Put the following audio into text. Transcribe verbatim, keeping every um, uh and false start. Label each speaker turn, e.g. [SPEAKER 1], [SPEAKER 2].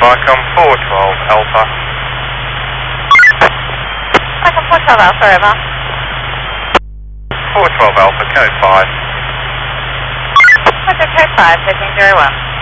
[SPEAKER 1] Vicom four twelve Alpha.
[SPEAKER 2] Vicom four twelve Alpha, over.
[SPEAKER 1] four twelve Alpha, code five.
[SPEAKER 2] Roger, code five, taking zero one.